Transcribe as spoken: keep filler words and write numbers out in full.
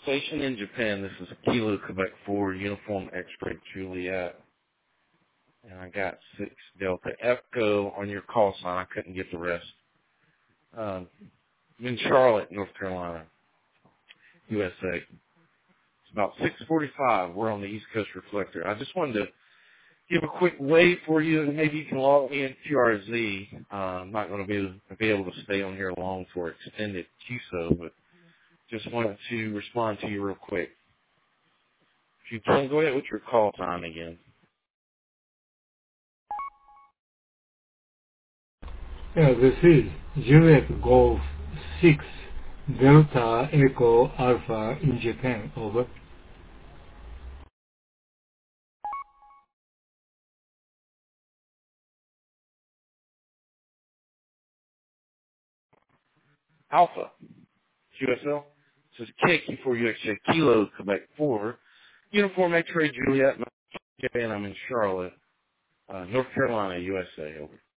Station in Japan, this is Kilo Quebec four, Uniform X-Ray Juliet. And I got six Delta Echo on your call sign. I couldn't get the rest. Um, I'm in Charlotte, North Carolina, U S A. It's about six forty-five. We're on the East Coast Reflector. I just wanted to give a quick wave for you, and maybe you can log me in Q R Z. Uh, I'm not going to be, be able to stay on here long for extended Q S O, but just wanted to respond to you real quick. If you can, go ahead with your call sign again. Yeah, this is Juliet Golf six Delta Echo Alpha in Japan. Over. Alpha, Q S L. This is K Q four U X J, Kilo Quebec four, Uniform X-Ray Juliet, and I'm in Charlotte, uh, North Carolina, U S A. Over.